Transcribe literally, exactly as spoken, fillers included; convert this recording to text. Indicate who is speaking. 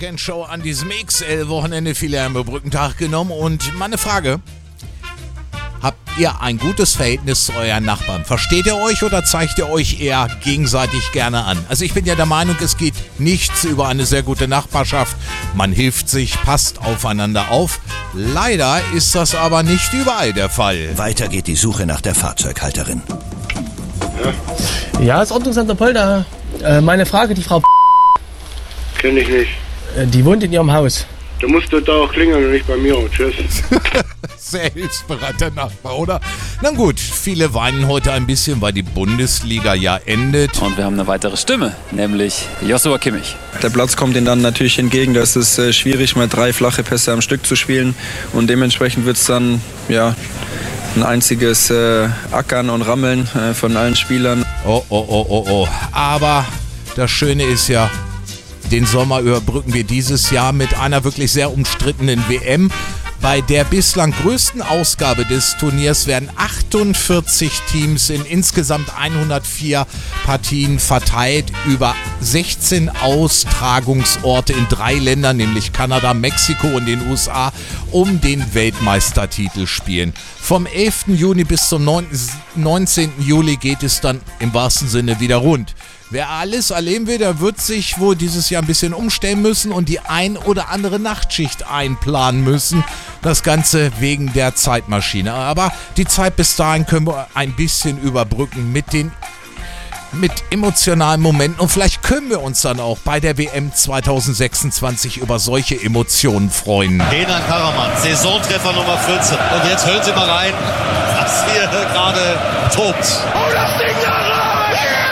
Speaker 1: Weekend-Show an diesem X L-Wochenende viele am Brückentag genommen. Und meine Frage: Habt ihr ein gutes Verhältnis zu euren Nachbarn? Versteht ihr euch oder zeigt ihr euch eher gegenseitig gerne an? Also ich bin ja der Meinung, es geht nichts über eine sehr gute Nachbarschaft. Man hilft sich, passt aufeinander auf. Leider ist das aber nicht überall der Fall.
Speaker 2: Weiter geht die Suche nach der Fahrzeughalterin.
Speaker 3: Ja, ja, ist Ordnungsamt Polder. Äh, meine Frage, die Frau P
Speaker 4: Kenn ich nicht.
Speaker 3: äh, die wohnt in ihrem Haus.
Speaker 4: Du musst da auch klingeln und nicht bei mir. Tschüss.
Speaker 1: Sehr hilfsbereiter Nachbar, oder? Na gut, viele weinen heute ein bisschen, weil die Bundesliga ja endet.
Speaker 5: Und wir haben eine weitere Stimme, nämlich Joshua Kimmich.
Speaker 6: Der Platz kommt ihnen dann natürlich entgegen. Da ist es äh, schwierig, mal drei flache Pässe am Stück zu spielen. Und dementsprechend wird es dann ja, ein einziges äh, Ackern und Rammeln äh, von allen Spielern.
Speaker 1: Oh, oh, oh, oh, oh. Aber das Schöne ist ja, den Sommer überbrücken wir dieses Jahr mit einer wirklich sehr umstrittenen W M. Bei der bislang größten Ausgabe des Turniers werden achtundvierzig Teams in insgesamt hundertvier Partien verteilt über sechzehn Austragungsorte in drei Ländern, nämlich Kanada, Mexiko und den U S A, um den Weltmeistertitel spielen. Vom elften Juni bis zum neunzehnten Juli geht es dann im wahrsten Sinne wieder rund. Wer alles erleben will, der wird sich wohl dieses Jahr ein bisschen umstellen müssen und die ein oder andere Nachtschicht einplanen müssen. Das Ganze wegen der Zeitmaschine. Aber die Zeit bis dahin können wir ein bisschen überbrücken mit den mit emotionalen Momenten. Und vielleicht können wir uns dann auch bei der W M zwanzig sechsundzwanzig über solche Emotionen freuen.
Speaker 7: Kenan Karaman, Saisontreffer Nummer vierzehn. Und jetzt hören Sie mal rein, was hier gerade tobt.
Speaker 8: Oh, das Ding da rein!